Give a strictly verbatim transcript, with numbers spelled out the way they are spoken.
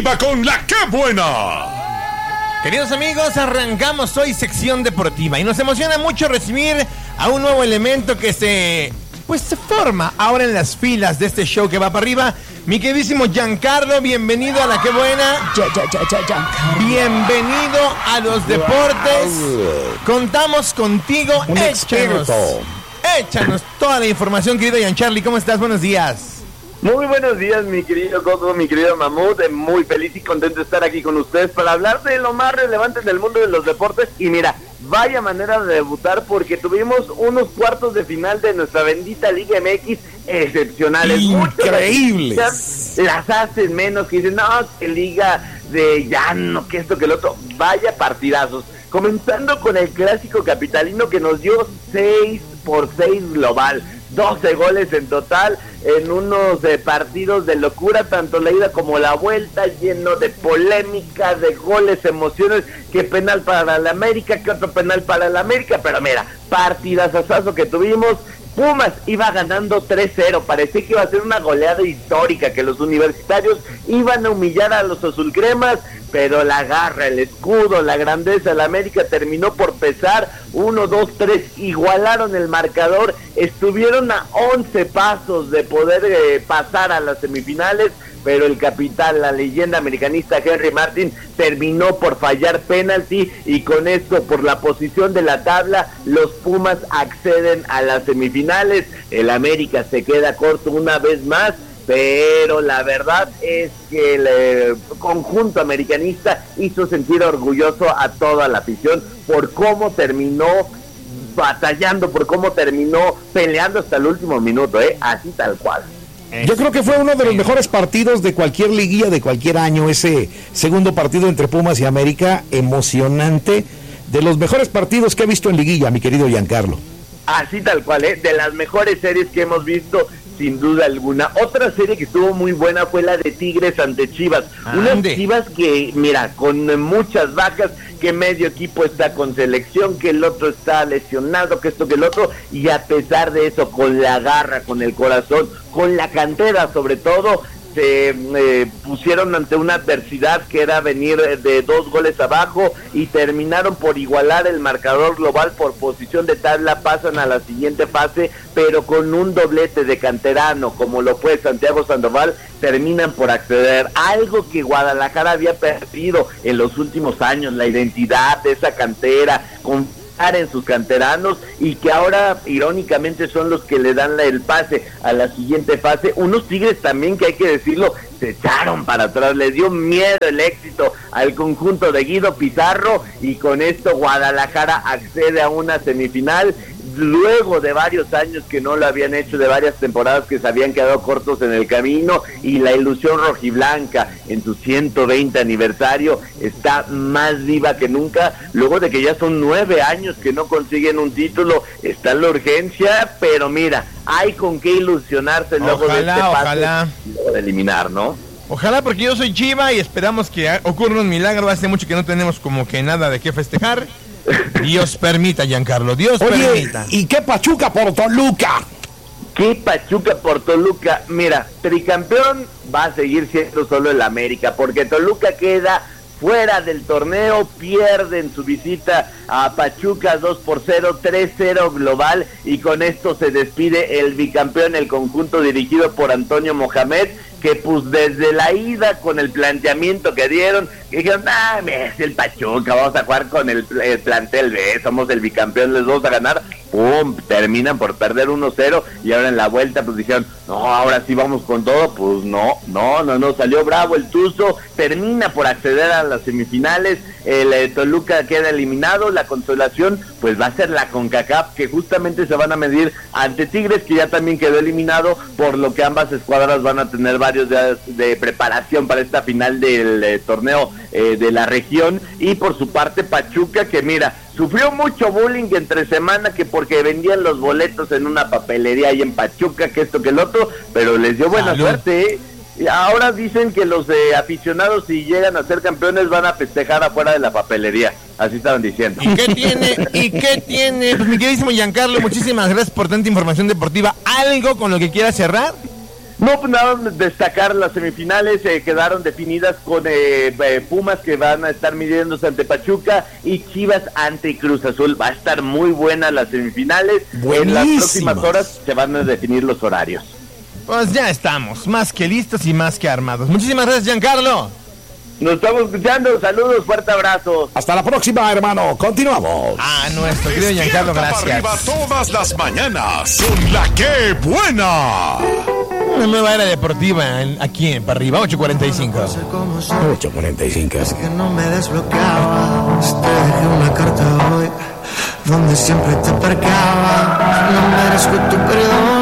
Deportiva con la que buena. Queridos amigos, arrancamos hoy sección deportiva y nos emociona mucho recibir a un nuevo elemento que se, pues se forma ahora en las filas de este show que va para arriba. Mi queridísimo Giancarlo, bienvenido a la que buena. Ya, ya, ya, ya, ya. Bienvenido a los deportes. Contamos contigo. Un Échanos, experto. échanos toda la información, querido Giancarlo. ¿Cómo estás? Buenos días. Muy buenos días, mi querido Coco, mi querido Mamut. Muy feliz y contento de estar aquí con ustedes para hablar de lo más relevante del mundo de los deportes. Y mira, vaya manera de debutar porque tuvimos unos cuartos de final de nuestra bendita Liga M X excepcionales. Increíbles. Muchas las hacen menos, que dicen, no, que liga de llano, que esto, que el otro. Vaya partidazos. Comenzando con el clásico capitalino que nos dio seis por seis global. doce goles en total en unos eh, partidos de locura, tanto la ida como la vuelta, lleno de polémica, de goles, emociones, que penal para la América, que otro penal para la América, pero mira, partidazazazo que tuvimos. Pumas iba ganando tres cero, parecía que iba a ser una goleada histórica, que los universitarios iban a humillar a los azulcremas, pero la garra, el escudo, la grandeza de la América terminó por pesar. Uno, dos, tres, igualaron el marcador, estuvieron a once pasos de poder eh, pasar a las semifinales, pero el capitán, la leyenda americanista Henry Martin, terminó por fallar penalti, y con esto, por la posición de la tabla, los Pumas acceden a las semifinales. El América se queda corto una vez más, pero la verdad es que el eh, conjunto americanista hizo sentir orgulloso a toda la afición por cómo terminó batallando, por cómo terminó peleando hasta el último minuto, ¿eh? Así tal cual. Yo creo que fue uno de los mejores partidos de cualquier liguilla de cualquier año, ese segundo partido entre Pumas y América, emocionante, de los mejores partidos que he visto en liguilla, mi querido Giancarlo. Así tal cual, ¿eh? De las mejores series que hemos visto, sin duda alguna. Otra serie que estuvo muy buena fue la de Tigres ante Chivas. Ande. Unas Chivas que, mira, con muchas bajas, que medio equipo está con selección, que el otro está lesionado, que esto, que el otro, y a pesar de eso, con la garra, con el corazón, con la cantera sobre todo, se eh, pusieron ante una adversidad que era venir de dos goles abajo y terminaron por igualar el marcador global. Por posición de tabla pasan a la siguiente fase, pero con un doblete de canterano como lo fue Santiago Sandoval, terminan por acceder. Algo que Guadalajara había perdido en los últimos años, la identidad de esa cantera, con en sus canteranos, y que ahora irónicamente son los que le dan la, el pase a la siguiente fase. Unos Tigres también que, hay que decirlo, se echaron para atrás, les dio miedo el éxito al conjunto de Guido Pizarro, y con esto Guadalajara accede a una semifinal luego de varios años que no lo habían hecho, de varias temporadas que se habían quedado cortos en el camino, y la ilusión rojiblanca en su ciento veinte aniversario está más viva que nunca, luego de que ya son nueve años que no consiguen un título. Está la urgencia, pero mira, hay con qué ilusionarse luego Ojalá, de este pase, ojalá. luego de eliminar, ¿no? Ojalá, porque yo soy Chiva y esperamos que ocurra un milagro. Hace mucho que no tenemos como que nada de qué festejar. Dios permita, Giancarlo, Dios Oye, permita. ¿y qué Pachuca por Toluca? ¿Qué Pachuca por Toluca? Mira, tricampeón va a seguir siendo solo el América, porque Toluca queda fuera del torneo, pierde en su visita a Pachuca dos por cero, tres cero global, y con esto se despide el bicampeón, el conjunto dirigido por Antonio Mohamed, que pues desde la ida, con el planteamiento que dieron, que dijeron, ah, es el Pachuca, vamos a jugar con el, el plantel B, somos el bicampeón, les vamos a ganar, pum, terminan por perder uno cero, y ahora en la vuelta pues dijeron, no, ahora sí vamos con todo. Pues no, no, no, no, salió bravo el Tuzo, termina por acceder a las semifinales, el eh, Toluca queda eliminado. La consolación pues va a ser la CONCACAF, que justamente se van a medir ante Tigres, que ya también quedó eliminado, por lo que ambas escuadras van a tener varios días de preparación para esta final del eh, torneo eh, de la región. Y por su parte Pachuca, que mira, sufrió mucho bullying entre semana, que porque vendían los boletos en una papelería ahí en Pachuca, que esto, que el otro, pero les dio buena Salud. suerte, ¿eh? Y ahora dicen que los eh, aficionados, si llegan a ser campeones, van a festejar afuera de la papelería. Así estaban diciendo. ¿Y qué tiene? ¿Y qué tiene? Pues mi queridísimo Giancarlo, muchísimas gracias por tanta información deportiva. ¿Algo con lo que quieras cerrar? No, pues nada más destacar las semifinales, eh, quedaron definidas con eh, eh, Pumas, que van a estar midiéndose ante Pachuca, y Chivas ante Cruz Azul. Va a estar muy buena las semifinales. Buenísimas. En las próximas horas se van a definir los horarios. Pues ya estamos, más que listos y más que armados. Muchísimas gracias, Giancarlo. Nos estamos escuchando, saludos, fuerte abrazo. Hasta la próxima, hermano. Continuamos. Ah, nuestro querido Giancarlo, Despierta para gracias. arriba todas las mañanas con la que buena. Una nueva era deportiva en- aquí en Para Arriba, ocho cuarenta y cinco. ocho cuarenta y cinco. Que no me desbloqueabas. Te dejé una carta hoy donde siempre te percabas. No merezco tu perdón.